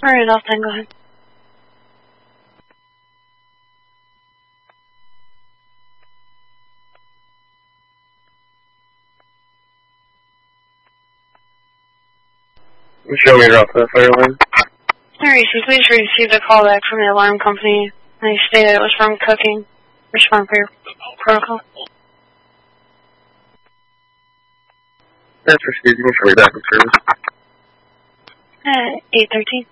Alright, off then, go ahead. Show me off the fire line. Alright, so please received a call back from the alarm company. They stated it was from cooking. Respond for your protocol. That's received. You can show me back in service. 813.